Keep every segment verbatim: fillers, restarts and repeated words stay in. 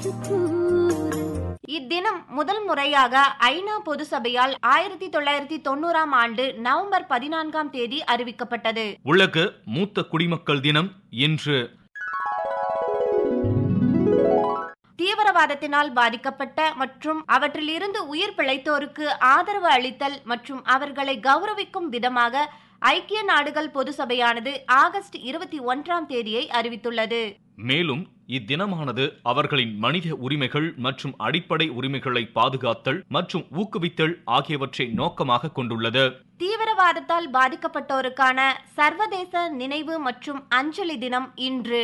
இத்தினம் முதல் முறையாக ஐநா பொது சபையால் ஆயிரத்தி தொள்ளாயிரத்தி தொண்ணூறாம் ஆண்டு நவம்பர் பதினான்காம் தேதி அறிவிக்கப்பட்டது. உலக மூத்த குடிமக்கள் தினம் இன்று. தீவிரவாதத்தினால் பாதிக்கப்பட்ட மற்றும் அவற்றிலிருந்து உயிர் பிழைத்தோருக்கு ஆதரவு அளித்தல் மற்றும் அவர்களை கௌரவிக்கும் விதமாக ஐக்கிய நாடுகள் பொது சபையானது ஆகஸ்ட் இருபத்தி ஒன்றாம் தேதியை அறிவித்துள்ளது. மேலும் இத்தினமானது அவர்களின் மனித உரிமைகள் மற்றும் அடிப்படை உரிமைகளை பாதுகாத்தல் மற்றும் ஊக்குவித்தல் ஆகியவற்றை நோக்கமாக கொண்டுள்ளது. தீவிரவாதத்தால் பாதிக்கப்பட்டோருக்கான சர்வதேச நினைவு மற்றும் அஞ்சலி தினம் இன்று.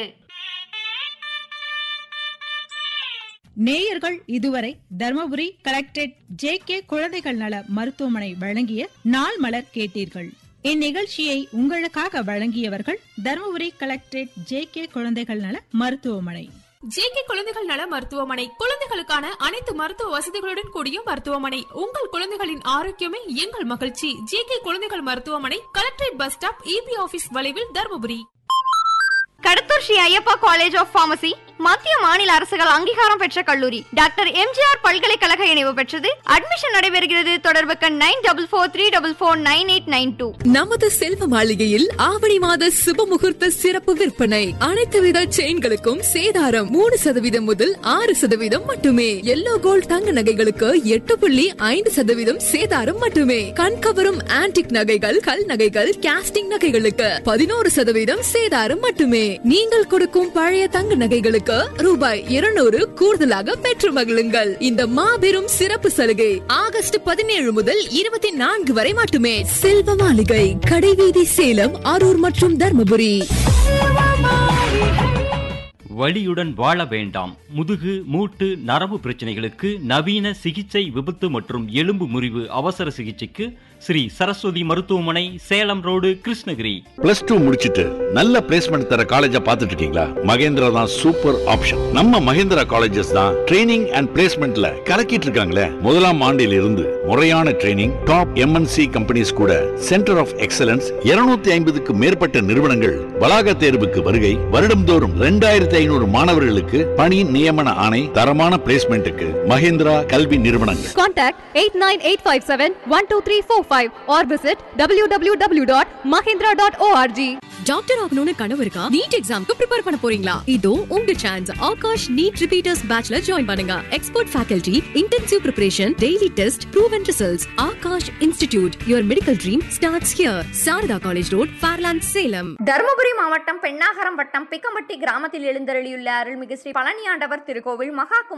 நேயர்கள் இதுவரை தர்மபுரி கலெக்டரேட் ஜே கே குழந்தைகள் நல மருத்துவமனை வழங்கிய நாள் மலர் கேட்டீர்கள். இந்நிகழ்ச்சியை உங்களுக்காக வழங்கியவர்கள் தர்மபுரி கலெக்டரேட் ஜே கே குழந்தைகள் நல மருத்துவமனை. ஜே கே குழந்தைகள் நல மருத்துவமனை குழந்தைகளுக்கான அனைத்து மருத்துவ வசதிகளுடன் கூடிய மருத்துவமனை. உங்கள் குழந்தைகளின் ஆரோக்கியமே எங்கள் மகிழ்ச்சி. ஜே கே குழந்தைகள் மருத்துவமனை, collectorate bus stop, EB office வளைவில், Dharmapuri. Kadathur Sri Ayyappa college of pharmacy மத்திய மாநில அரசுகள் அங்கீகாரம் பெற்ற கல்லூரி. டாக்டர் எம்ஜிஆர் பல்கலைக்கழக இணைவு பெற்றது. அட்மிஷன் நடைபெறுகிறது. தொடர்புக்கு nine double four three double four nine eight nine two. நமது செல்வ மாளிகையில் ஆவணி மாத சுப முகூர்த்த சிறப்பு விற்பனை. அனைத்து வித செயின்களுக்கும் சேதாரம் மூணு சதவீதம் முதல் ஆறு சதவீதம் மட்டுமே. எல்லோ கோல்ட் தங்க நகைகளுக்கு எட்டு புள்ளி ஐந்து சதவீதம் சேதாரம் மட்டுமே. கண்கவரும் ஆன்டிக் நகைகள், கல் நகைகள், காஸ்டிங் நகைகளுக்கு பதினோரு சதவீதம் சேதாரம் மட்டுமே. நீங்கள் கொடுக்கும் பழைய தங்க நகைகளுக்கு ரூபாய் இருநூறு கூடுதலாக பெற்று மகிழுங்கள். இந்த மாபெரும் சிறப்பு சலுகை ஆகஸ்ட் பதினேழு முதல் இருபத்தி நான்கு வரை மட்டுமே. செல்வ மாளிகை, கடைவீதி, சேலம், அரூர் மற்றும் தர்மபுரி. வலியுடன் வாழ வேண்டாம். முதுகு, மூட்டு, நரம்பு பிரச்சனைகளுக்கு நவீன சிகிச்சை, விபத்து மற்றும் எலும்பு முறிவு அவசர சிகிச்சைக்கு ஸ்ரீ சரஸ்வதி மருத்துவமனை, Salem road, Krishnagiri. Plus two முடிச்சிட்டு நல்ல பிளேஸ்மெண்ட் தர காலேஜா பாத்துட்டு இருக்கீங்களா? மகேந்திரா தான் சூப்பர் ஆப்ஷன். நம்ம மகேந்திரா காலேஜஸ் தான் ட்ரைனிங் அண்ட் பிளேஸ்மெண்ட்ல கலக்கிட்டு இருக்காங்களே. முதலாம் ஆண்டில் இருந்து முறையான ட்ரைனிங், டாப் எம்என்சி கம்பெனிஸ் கூட சென்டர் ஆஃப் எக்ஸலன்ஸ், இருநூத்தி ஐம்பதுக்கு மேற்பட்ட நிறுவனங்கள் வளாக தேர்வுக்கு வருகை. வருடம்தோறும் இரண்டாயிரத்தி ஐநூறு மாணவர்களுக்கு பணி நியமன ஆணை. தரமான பிளேஸ்மெண்ட்டுக்கு மகேந்திரா கல்வி நிறுவனங்கள். Contact eight nine eight five seven one two three four five or visit w w w dot mahindra dot org. Doctor ஆகணும்னு கனவு இருக்கா? நீட் எக்ஸாம்க்கு ப்ரிப்பேர் பண்ண போறீங்களா? இதோ உங்க chance. Akash NEET repeaters பேட்ச்ல join பண்ணுங்க. Expert faculty, intensive preparation, daily test, proven results. Akash institute, your medical dream starts here. Saradha college road, Fairland, Salem. Dharmapuri மாவட்டம் பெண்ணாகரம் வட்டம் பிக்கம்பட்டி கிராமத்தில் எழுந்தருளியுள்ள அருள்மிகு ஸ்ரீ பழனியாண்டவர் திருக்கோவில் மகா